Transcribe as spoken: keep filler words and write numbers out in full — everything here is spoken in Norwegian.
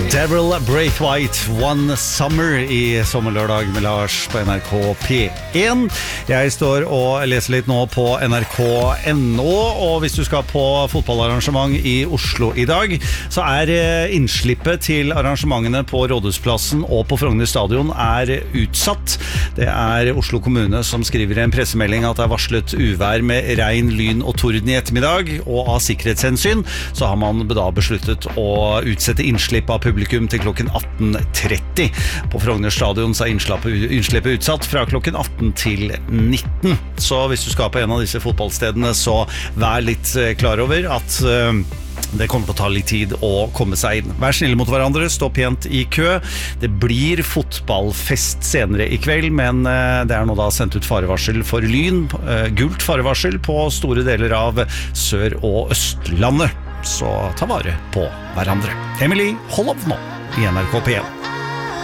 Devil Braithwaite, One Summer I Sommerlørdag med Lars på N R K P en. Jeg står og leser litt nå på N R K punktum N O, og hvis du skal på fotballarrangement I Oslo I dag, så er innslippet til arrangementene på Rådhusplassen og på Frogner stadion er utsatt. Det er Oslo kommune som skriver I en pressemelding at det er varslet uvær med regn, lyn og torden I ettermiddag, og av sikkerhetshensyn så har man da besluttet å utsette innslipp av publikum til klokken atten tretti. På Frogner stadion så er innslippet utsatt fra klokken atten til nitten. Så hvis du skal på en av disse fotballstedene, så vær litt klar over at det kommer til å ta litt tid å komme seg inn. Vær snille mot hverandre, stå pent I kø. Det blir fotballfest senere I kveld, men det er nå da sendt ut farevarsel for lyn, gult farevarsel på store deler av Sør- og Østlandet. Så ta vare på hverandre. Emily Hollov nå I N R K P en.